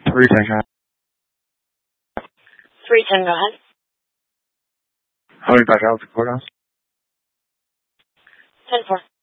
310, go ahead. 310, go ahead. How many back out the courthouse? 10-4.